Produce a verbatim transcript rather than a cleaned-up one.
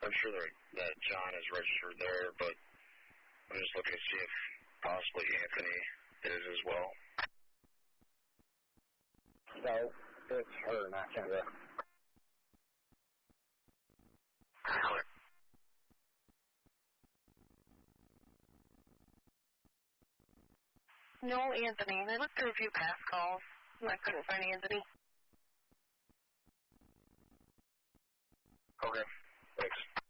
I'm sure that, that John is registered there, but I'm just looking to see if possibly Anthony is as well. No, it's her, not Kendra. No, Anthony. I looked through a few past calls, and I couldn't find Anthony. Okay, thanks.